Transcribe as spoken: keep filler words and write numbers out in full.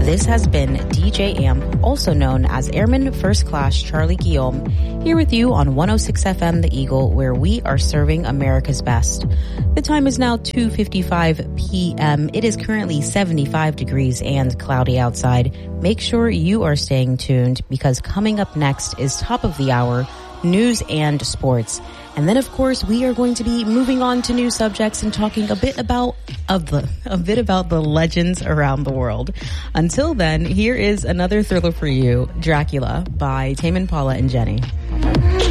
This has been D J Amp, also known as Airman First Class Charlie Guillaume, here with you on one oh six F M The Eagle, where we are serving America's best. The time is now two fifty-five p.m. It is currently seventy-five degrees and cloudy outside. Make sure you are staying tuned, because coming up next is top of the hour, news and sports. And then, of course, we are going to be moving on to new subjects and talking a bit about of the a bit about the legends around the world. Until then, here is another thriller for you, Dracula by Tame Impala and Jenny.